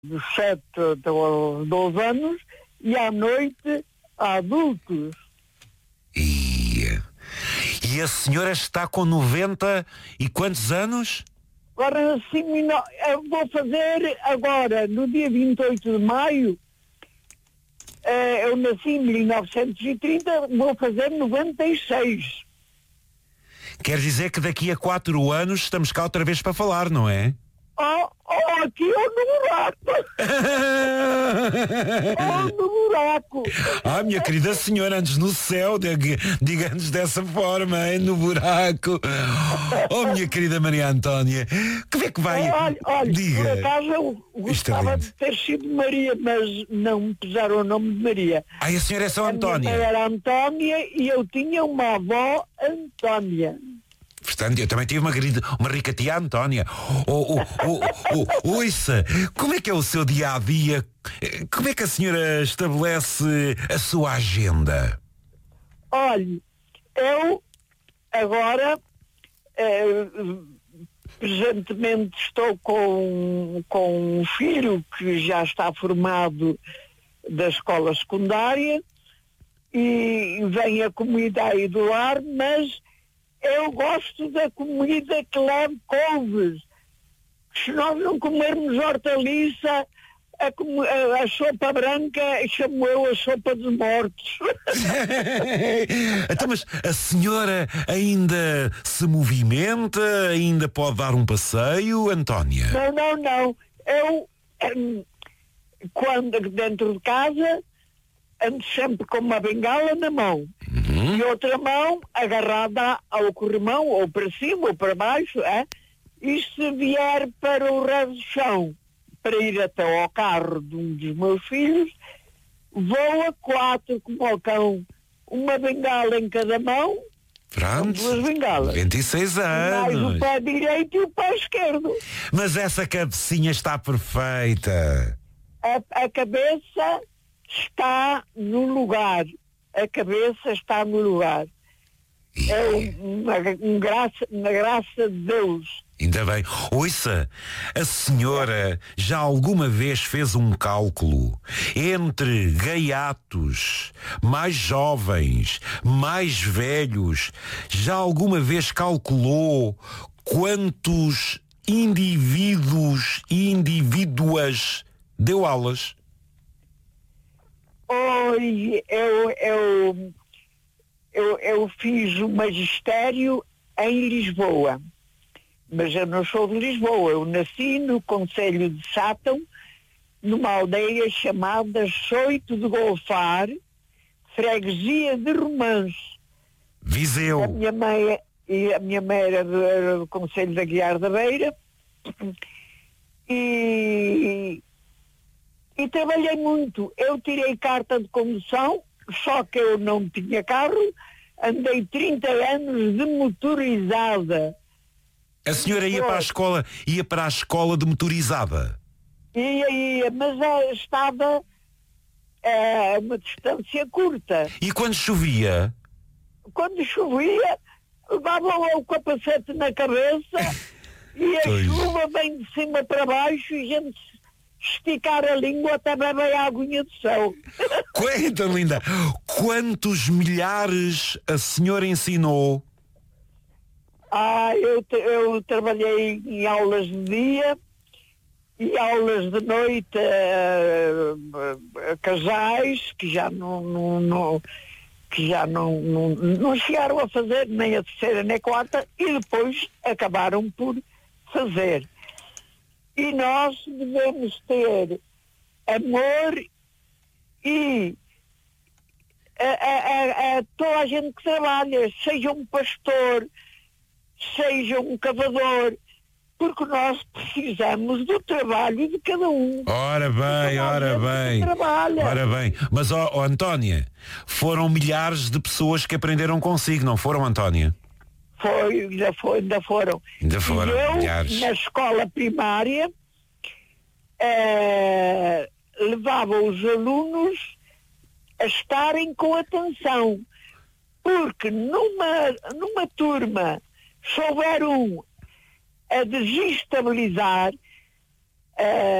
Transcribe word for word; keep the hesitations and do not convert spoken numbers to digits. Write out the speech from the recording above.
dos sete aos doze anos e à noite a adultos. E, e a senhora está com noventa e quantos anos? Agora, assim, eu vou fazer agora, no dia vinte e oito de maio, eh, eu nasci em mil novecentos e trinta, vou fazer noventa e seis. Quer dizer que daqui a quatro anos estamos cá outra vez para falar, não é? Oh, oh, aqui ou no buraco. Oh, no buraco. Ah, minha querida senhora, antes no céu, diga-nos dessa forma, hein, no buraco. Oh, minha querida Maria Antónia, como é que vai? Olha, olha, diga. Por acaso eu gostava de ter sido Maria, mas não me puseram o nome de Maria. Ah, a senhora é São Antónia. A minha mãe era Antónia e eu tinha uma avó Antónia. Portanto, eu também tive uma, uma rica tia Antónia. Oh, oh, oh, oh, ouça, como é que é o seu dia-a-dia? Como é que a senhora estabelece a sua agenda? Olha, eu agora, eh, presentemente estou com, com um filho que já está formado da escola secundária e vem a comida aí do lar, mas eu gosto da comida que leva couves. Se nós não comermos hortaliça, a, a, a sopa branca chamo eu a sopa de mortos. Então, mas a senhora ainda se movimenta? Ainda pode dar um passeio, Antónia? Não, não, não. Eu, quando dentro de casa, ando sempre com uma bengala na mão. Uhum. E outra mão agarrada ao corrimão, ou para cima, ou para baixo, é? E se vier para o resto do chão, para ir até ao carro de um dos meus filhos, vou a quatro como ao cão, uma bengala em cada mão. Pronto, duas bengalas. vinte e seis anos. Mais o pé direito e o pé esquerdo. Mas essa cabecinha está perfeita. A, a cabeça está no lugar. A cabeça está no lugar. E... É uma, uma, graça, uma graça de Deus. Ainda bem. Ouça, a senhora já alguma vez fez um cálculo entre gaiatos, mais jovens, mais velhos? Já alguma vez calculou quantos indivíduos e indivíduas deu aulas? Oi, eu, eu, eu, eu fiz o magistério em Lisboa, mas eu não sou de Lisboa. Eu nasci no concelho de Sátão, numa aldeia chamada Soito de Golfar, freguesia de Romãs. Viseu. A minha mãe, e a minha mãe era do, era do concelho de Aguiar da Beira, e... E trabalhei muito. Eu tirei carta de condução, só que eu não tinha carro. Andei trinta anos de motorizada. A senhora ia para a escola, ia para a escola de motorizada? Ia, ia, mas uh, estava a uh, uma distância curta. E quando chovia? Quando chovia, levava lá o capacete na cabeça e a pois. chuva vem de cima para baixo e a gente esticar a língua até beber a aguinha do céu. Quanta linda! Quantos milhares a senhora ensinou? Ah, eu, eu trabalhei em aulas de dia e aulas de noite a, a casais que já não, não, não que já não, não, não chegaram a fazer nem a terceira nem a quarta e depois acabaram por fazer. E nós devemos ter amor e a, a, a, a toda a gente que trabalha, seja um pastor, seja um cavador, porque nós precisamos do trabalho de cada um. Ora bem, ora bem, ora bem. Mas, ó, ó, Antónia, foram milhares de pessoas que aprenderam consigo, não foram, Antónia? Foi, ainda, foi, ainda foram. Ainda foram, e eu, milhares. Na escola primária, eh, levava os alunos a estarem com atenção, porque numa, numa turma, se houver um a desestabilizar, uh,